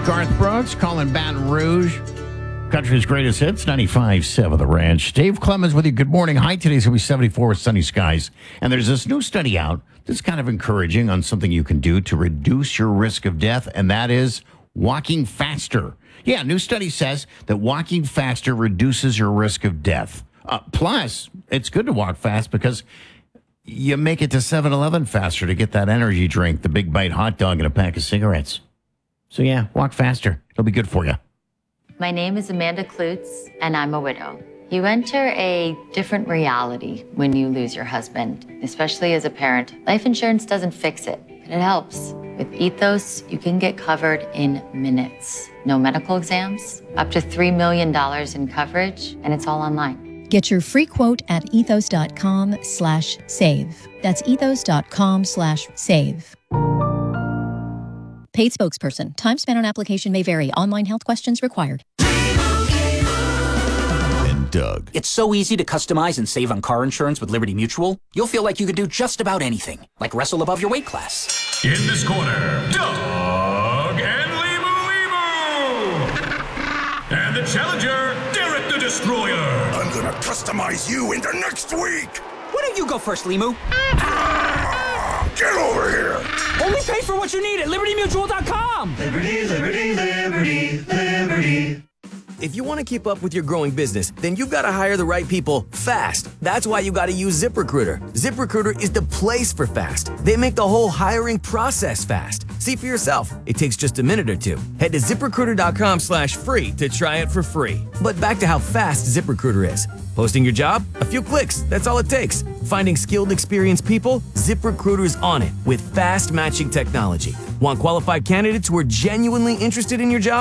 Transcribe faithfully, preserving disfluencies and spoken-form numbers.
Garth Brooks calling Baton Rouge. Country's greatest hits, ninety-five point seven The Ranch. Dave Clemens with you. Good morning. High today's going to be seventy-four with sunny skies. And there's this new study out that's kind of encouraging on something you can do to reduce your risk of death, and that is walking faster. Yeah, new study says that walking faster reduces your risk of death. Uh, plus, it's good to walk fast because you make it to seven eleven faster to get that energy drink, the Big Bite hot dog, and a pack of cigarettes. So yeah, walk faster. It'll be good for you. My name is Amanda Klutz, and I'm a widow. You enter a different reality when you lose your husband, especially as a parent. Life insurance doesn't fix it, but it helps. With Ethos, you can get covered in minutes. No medical exams, up to three million dollars in coverage, and it's all online. Get your free quote at ethos.com slash save. That's ethos.com slash save. Paid spokesperson. Time spent on application may vary. Online health questions required. And Doug. It's so easy to customize and save on car insurance with Liberty Mutual. You'll feel like you can do just about anything, like wrestle above your weight class. In this corner, Doug and Limu Limu. And the challenger, Derek the Destroyer. I'm gonna customize you into next week. Why don't you go first, Limu? Get over here! Only pay for what you need at liberty mutual dot com! Liberty, liberty, liberty, liberty. If you want to keep up with your growing business, then you've got to hire the right people fast. That's why you got to use ZipRecruiter. ZipRecruiter is the place for fast. They make the whole hiring process fast. See for yourself. It takes just a minute or two. Head to ZipRecruiter.com slash free to try it for free. But back to how fast ZipRecruiter is. Posting your job? A few clicks. That's all it takes. Finding skilled, experienced people? ZipRecruiter's on it with fast matching technology. Want qualified candidates who are genuinely interested in your job?